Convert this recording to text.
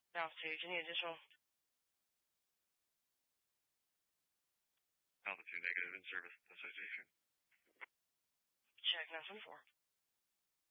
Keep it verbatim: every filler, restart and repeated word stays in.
Altitude, any additional? Altitude negative in service association. Check nine seven four.